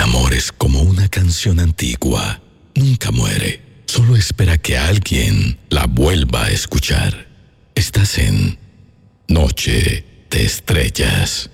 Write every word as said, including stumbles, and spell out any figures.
amor es como una canción antigua. Nunca muere. Solo espera que alguien la vuelva a escuchar. Estás en Noche de Estrellas.